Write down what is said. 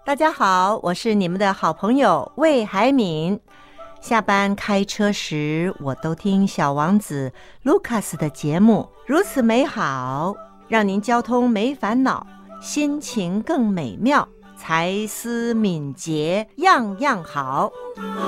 大家好，我是你们的好朋友魏海敏。下班开车时，我都听小王子卢卡斯的节目，如此美好，让您交通没烦恼，心情更美妙，才思敏捷，样样好。